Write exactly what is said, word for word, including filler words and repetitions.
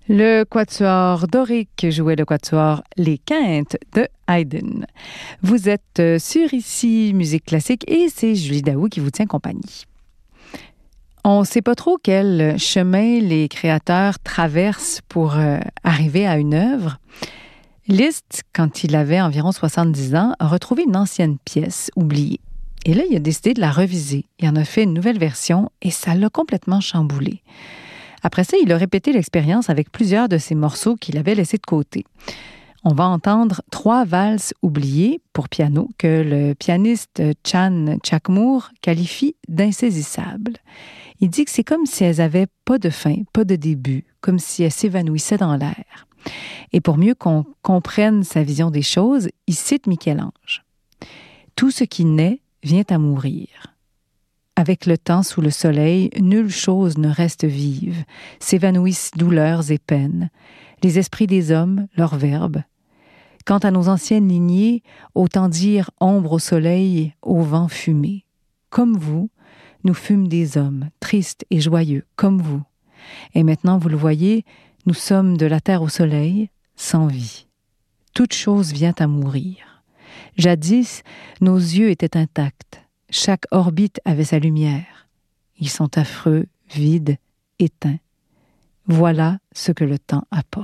Le quatuor dorique jouait le quatuor Les Quintes de Haydn. Vous êtes sur Ici Musique Classique et c'est Julie Daou qui vous tient compagnie. On ne sait pas trop quel chemin les créateurs traversent pour euh, arriver à une œuvre. Liszt, quand il avait environ soixante-dix ans, a retrouvé une ancienne pièce oubliée. Et là, il a décidé de la reviser. Il en a fait une nouvelle version et ça l'a complètement chamboulé. Après ça, il a répété l'expérience avec plusieurs de ses morceaux qu'il avait laissés de côté. On va entendre trois valses oubliées pour piano que le pianiste Chan Chakmoor qualifie d'insaisissables. Il dit que c'est comme si elles n'avaient pas de fin, pas de début, comme si elles s'évanouissaient dans l'air. Et pour mieux qu'on comprenne sa vision des choses, il cite Michel-Ange. « Tout ce qui naît vient à mourir. Avec le temps sous le soleil, nulle chose ne reste vive, s'évanouissent douleurs et peines, les esprits des hommes, leurs verbes. Quant à nos anciennes lignées, autant dire ombre au soleil, au vent fumé. Comme vous, nous fûmes des hommes, tristes et joyeux, comme vous. Et maintenant, vous le voyez, nous sommes de la terre au soleil, sans vie. Toute chose vient à mourir. Jadis, nos yeux étaient intacts. Chaque orbite avait sa lumière. Ils sont affreux, vides, éteints. Voilà ce que le temps apporte. »